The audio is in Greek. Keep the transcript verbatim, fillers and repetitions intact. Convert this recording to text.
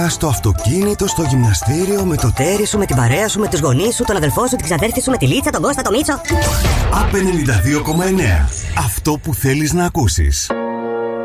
Στο αυτοκίνητο, στο γυμναστήριο, με το τέρι σου, με την παρέα σου, με τους γονείς σου, τον αδελφό σου, την ξαδέρφη σου, με τη Λίτσα, τον Κώστα, τον Μίτσο. Απ ενενήντα δύο κόμμα εννέα. Αυτό που θέλεις να ακούσεις.